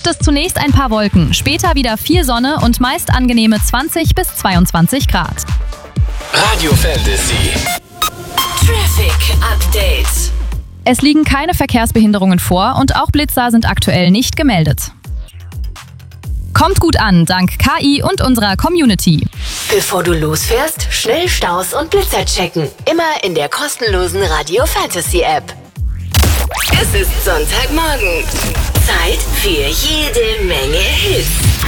gibt es zunächst ein paar Wolken, später wieder viel Sonne und meist angenehme 20 bis 22 Grad. Radio Fantasy. Traffic Update. Es liegen keine Verkehrsbehinderungen vor und auch Blitzer sind aktuell nicht gemeldet. Kommt gut an, dank KI und unserer Community. Bevor du losfährst, schnell Staus und Blitzer checken. Immer in der kostenlosen Radio Fantasy App. Es ist Sonntagmorgen. Zeit für jede Menge Hits.